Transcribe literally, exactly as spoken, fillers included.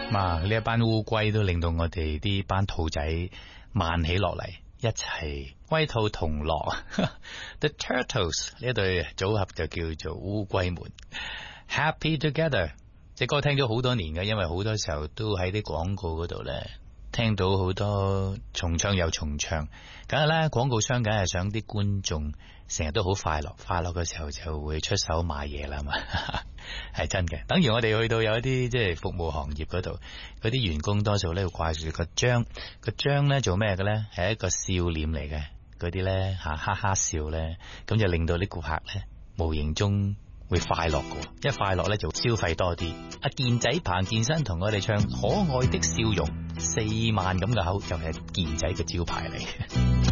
嘛，呢一班烏龜都令到我哋啲班兔仔慢起落嚟，一齊龜兔同樂。The Turtles 呢一對組合就叫做烏龜們 Happy Together。隻歌聽咗好多年嘅，因為好多時候都喺啲廣告嗰度咧聽到好多重唱又重唱，梗係啦，廣告商梗係想啲觀眾成日都好快樂，快樂嘅時候就會出手買嘢啦嘛，係真嘅。等於我哋去到有一啲即係服務行業嗰度，嗰啲員工多數咧會掛住個章，個章咧做咩嘅咧？係一個笑臉嚟嘅，嗰啲咧吓哈哈笑咧，咁就令到啲顧客咧無形中會快樂嘅，一快樂咧就消費多啲。阿健仔彭健新同我哋唱可愛的笑容，四萬咁嘅口就係健仔嘅招牌嚟。